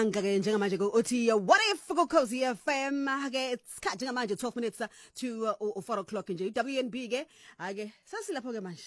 Ngake njengamanje uthi what if ku Khosi FM ke isikhathi ngamanje 12 minutes to 4 o'clock nje WNB ke ake sasilapho ke manje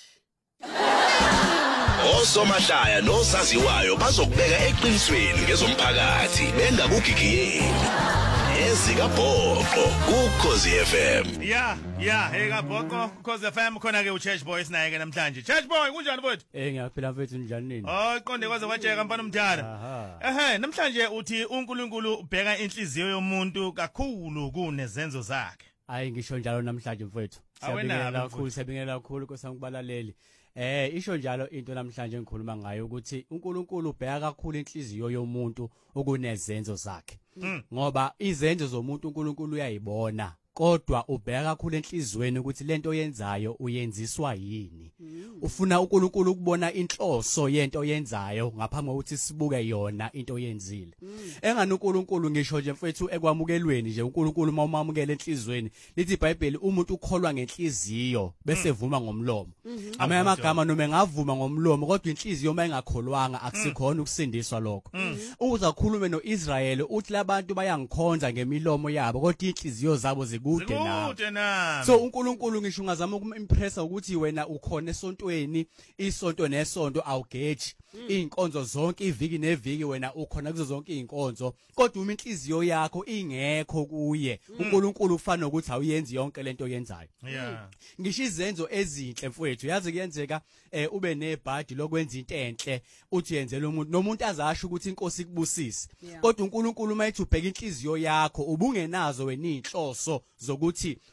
Osomahlaya nosaziwayo bazokubeka eqinisweni ngezomphakathi bengakugigiyeli ezika Bhoqo ku Khosi FM. Hey kaBhoqo Khosi FM khona ke uChurch Boys naye ke namhlanje. Church Boy kunjani mfowethu? Ngiyaphila mfethu njani nini? Iqonde kwaze kwajeka mfana umdala. Namhlanje uthi uNkulunkulu ubheka inhliziyo yomuntu kakhulu kunezenzo zakhe. Hayi ngisho njalo namhlanje mfethu. Siyabingelela kakhulu kosangibalaleli. Isho njalo into namhlanje engikhuluma ngayo ukuthi uNkulunkulu ubheka kakhulu inhliziyo yomuntu okunezenzo zakhe. Ngoba izenzo zomuntu uNkulunkulu uyayibona. Kodwa ubheka kakhulu enhlizweni ukuthi lento oyenzayo uyenziswa yini. Ufuna uNkulunkulu ukubona inhloso yento oyenzayo ngaphambi kokuthi sibuke yona into oyenzile. Engani uNkulunkulu ngisho nje mfethu ekwamukelweni nje uNkulunkulu mawamukela enhlizweni lithi iBhayibheli umuntu ukholwa ngenhliziyo bese evuma ngomlomo. Amanye amagama noma engavuma ngomlomo kodwa inhliziyo mayingakholwanga akusikhona ukusindiswa lokho. Uza khulume noIsrael uthi labantu bayangikhonza ngemilomo yabo kodwa inhliziyo zabo kude na. So uNkulunkulu ngisho ungazama ukumimpressa ukuthi wena ukhona esontweni isonto nesonto awugeji inkonzo zonke iviki neviki wena ukhona kuzo zonke inkonzo kodwa uma inhliziyo yakho ingekho kuye uNkulunkulu ufana ukuthi awuyenzi yonke lento oyenzayo. Ngisho izenzo ezinhle mfowethu yazi kuyenzeka ube nebhadi lokwenza into enhle uthi yenzela umuntu nomuntu azasho ukuthi inkosi ikubusise kodwa uNkulunkulu mayithi ubheka inhliziyo yakho ubungenazo wena inhloso zokuthi